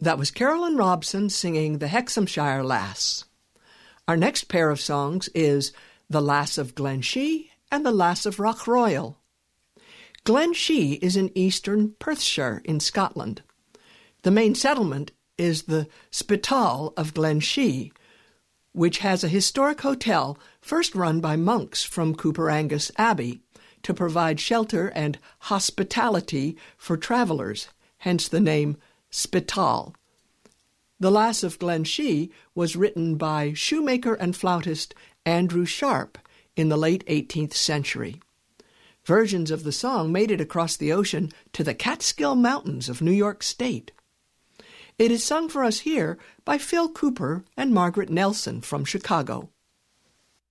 That was Carolyn Robson singing The Hexhamshire Lass. Our next pair of songs is The Lass of Glenshee and The Lass of Rockroyal. Glenshee is in eastern Perthshire in Scotland. The main settlement is the Spital of Glenshee, which has a historic hotel first run by monks from Cooperangus Abbey to provide shelter and hospitality for travellers, hence the name Spital. The Lass of Glenshee was written by shoemaker and flautist Andrew Sharp in the late 18th century. Versions of the song made it across the ocean to the Catskill Mountains of New York State. It is sung for us here by Phil Cooper and Margaret Nelson from Chicago.